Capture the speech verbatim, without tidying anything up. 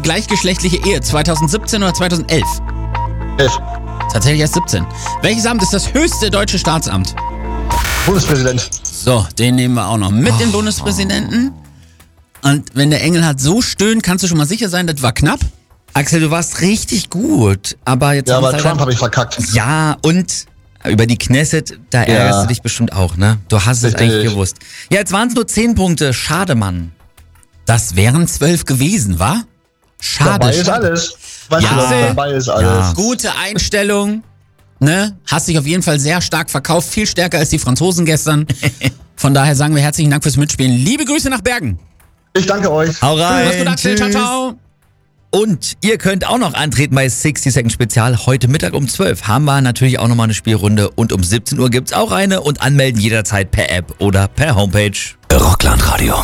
Gleichgeschlechtliche Ehe zweitausendsiebzehn oder zweitausendelf? elf. Tatsächlich erst siebzehn. Welches Amt ist das höchste deutsche Staatsamt? Bundespräsident. So, den nehmen wir auch noch mit, den Bundespräsidenten. Und wenn der Engel hat so stöhnt, kannst du schon mal sicher sein, das war knapp. Axel, du warst richtig gut, aber jetzt Ja, haben aber wir Trump leider- habe ich verkackt. Ja, und über die Knesset, da ärgerst du dich bestimmt auch, ne? Du hast es Richtig. eigentlich gewusst. Ja, jetzt waren es nur zehn Punkte. Schade, Mann. Das wären zwölf gewesen, wa? Schade. Dabei ist schade. alles. Weißt Ja. du, doch, dabei ist alles. Ja. Gute Einstellung, ne? Hast dich auf jeden Fall sehr stark verkauft, viel stärker als die Franzosen gestern. Von daher sagen wir herzlichen Dank fürs Mitspielen. Liebe Grüße nach Bergen. Ich danke euch. Hau rein. Mach's gut, Axel. Ciao, Tschüss. ciao. Und ihr könnt auch noch antreten bei sixty Second Spezial. Heute Mittag um zwölf haben wir natürlich auch nochmal eine Spielrunde. Und um siebzehn Uhr gibt's auch eine. Und anmelden jederzeit per App oder per Homepage. Rockland Radio.